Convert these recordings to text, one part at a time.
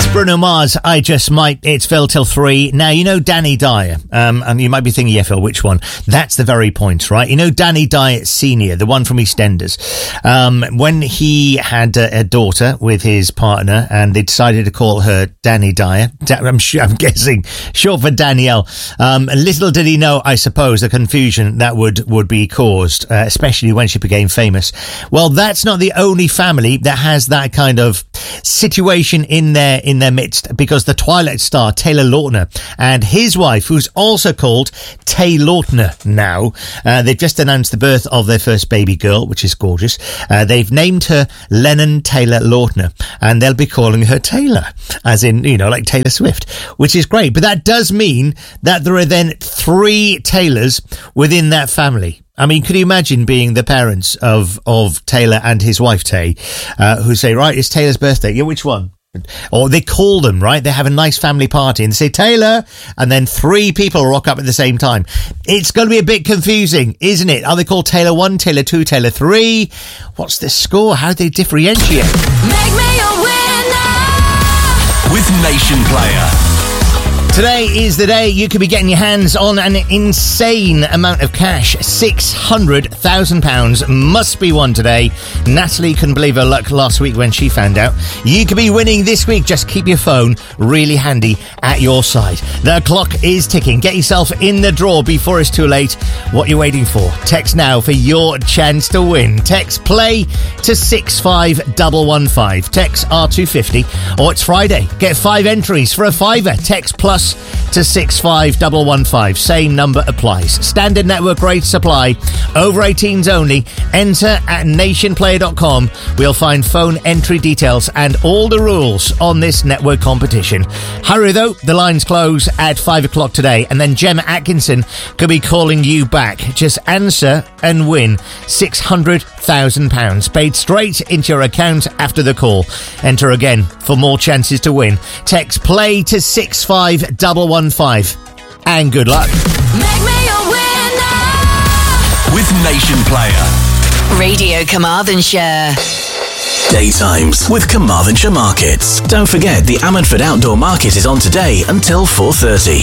Bruno Mars, I Just Might. It's Phil till 3. Now, you know Danny Dyer, and you might be thinking, yeah, Phil, which one? That's the very point, right? You know Danny Dyer Sr., the one from EastEnders. When he had a daughter with his partner, and they decided to call her Danny Dyer, I'm guessing, short for Danielle. Little did he know, I suppose, the confusion that would be caused, especially when she became famous. Well, that's not the only family that has that kind of situation in their midst, because the Twilight star Taylor Lautner and his wife, who's also called Tay Lautner now, they've just announced the birth of their first baby girl, which is gorgeous. They've named her Lennon Taylor Lautner, and they'll be calling her Taylor, as in, you know, like Taylor Swift, which is great. But that does mean that there are then 3 Taylors within that family. I mean, could you imagine being the parents of Taylor and his wife, Tay, who say, right, it's Taylor's birthday. Yeah, which one? Or they call them, right? They have a nice family party and they say, Taylor, and then 3 people rock up at the same time. It's going to be a bit confusing, isn't it? Are they called Taylor 1, Taylor 2, Taylor 3? What's the score? How do they differentiate? Make me a winner with Nation Player. Today is the day you could be getting your hands on an insane amount of cash. £600,000 must be won today. Natalie couldn't believe her luck last week when she found out. You could be winning this week. Just keep your phone really handy at your side. The clock is ticking. Get yourself in the draw before it's too late. What are you waiting for? Text now for your chance to win. Text play to 65115. Text R250, or it's Friday. Get 5 entries for a £5. Text plus to 65115. Same number applies. Standard network rates apply. Over 18s only. Enter at nationplayer.com. We'll find phone entry details and all the rules on this network competition. Hurry though, the lines close at 5 o'clock today, and then Gemma Atkinson could be calling you back. Just answer and win £600,000 paid straight into your account after the call. Enter again for more chances to win. Text play to 65115 and good luck. Make me a winner with Nation Player. Radio Carmarthenshire. Daytimes with Carmarthenshire Markets. Don't forget the Ammanford Outdoor Market is on today until 4:30.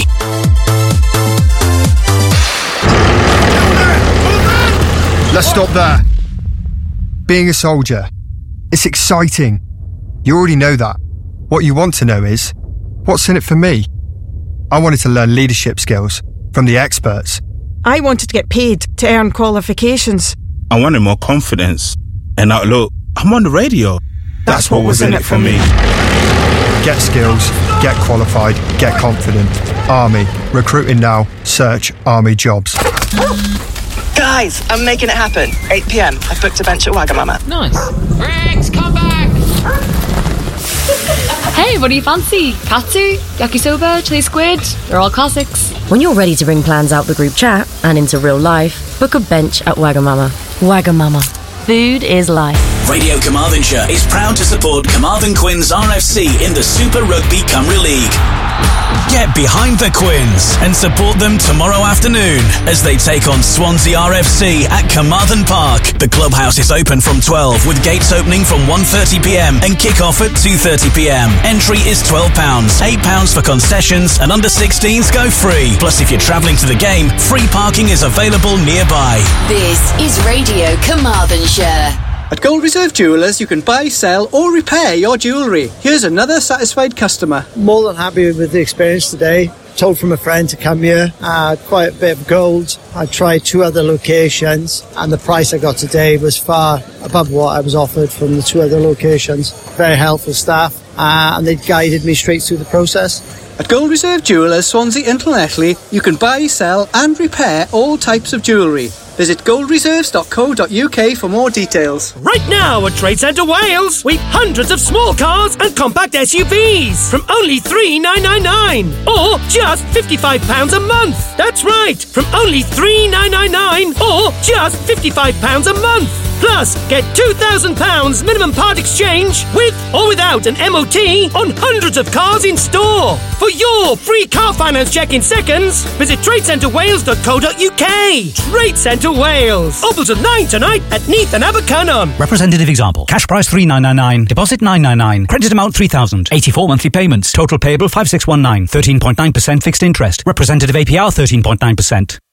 Let's stop there. Being a soldier, it's exciting. You already know that. What you want to know is, what's in it for me? I wanted to learn leadership skills from the experts. I wanted to get paid to earn qualifications. I wanted more confidence. And now look, I'm on the radio. That's what was in it for me. Get skills, get qualified, get confident. Army. Recruiting now. Search Army jobs. Guys, I'm making it happen. 8 p.m. I've booked a bench at Wagamama. Nice. Rex, come back! Hey, what do you fancy? Katsu, yakisoba, chili squid? They're all classics. When you're ready to bring plans out the group chat and into real life, book a bench at Wagamama. Wagamama. Food is life. Radio Carmarthenshire is proud to support Carmarthen Quins RFC in the Super Rugby Cymru League. Get behind the Quins and support them tomorrow afternoon as they take on Swansea RFC at Carmarthen Park. The clubhouse is open from 12 with gates opening from 1:30pm and kick-off at 2:30pm. Entry is £12, £8 for concessions, and under 16s go free. Plus, if you're travelling to the game, free parking is available nearby. This is Radio Carmarthenshire. At Gold Reserve Jewellers, you can buy, sell or repair your jewellery. Here's another satisfied customer. More than happy with the experience today. Told from a friend to come here. I had quite a bit of gold. I tried 2 other locations and the price I got today was far above what I was offered from the 2 other locations. Very helpful staff and they guided me straight through the process. At Gold Reserve Jewellers, Swansea and Llanelli, you can buy, sell and repair all types of jewellery. Visit goldreserves.co.uk for more details. Right now at Trade Centre Wales, we've hundreds of small cars and compact SUVs from only $3,999 or just £55 a month. That's right, from only $3,999 or just £55 a month. Plus, get £2,000 minimum part exchange with or without an MOT on hundreds of cars in store. For your free car finance check in seconds, visit tradecentrewales.co.uk. Trade Centre Wales. Opens at 9 tonight at Neath and Abercynon. Representative example. Cash price $3,999. Deposit $999. Credit amount $3,000. 84 monthly payments. Total payable $5,619. 13.9% fixed interest. Representative APR 13.9%.